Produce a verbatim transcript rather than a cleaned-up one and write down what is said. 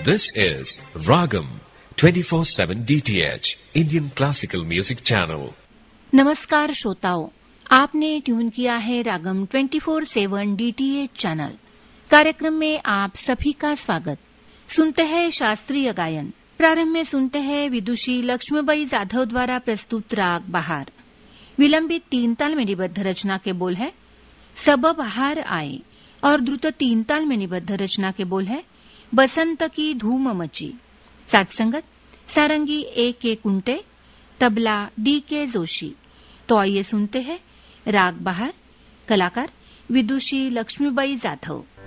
This is Ragam twenty-four seven D T H Indian Classical Music Channel. नमस्कार श्रोताओं, आपने tune KIA है रागम twenty four सेवन DTH channel. कार्यक्रम में आप सभी का स्वागत। सुनते हैं शास्त्रीय गायन। प्रारंभ में सुनते हैं विदुषी लक्ष्मीबाई जाधव द्वारा प्रस्तुत राग बहार। विलंबित तीन ताल में निबद्ध रचना के बोल है सब बहार आए और द्रुत तीन ताल में निबद्ध रचना के बोल है बसंत की धूम मची। साथ संगत सारंगी ए के कुंटे, तबला डी के जोशी। तो आइए सुनते हैं राग बहार, कलाकार विदुषी लक्ष्मीबाई जाधव।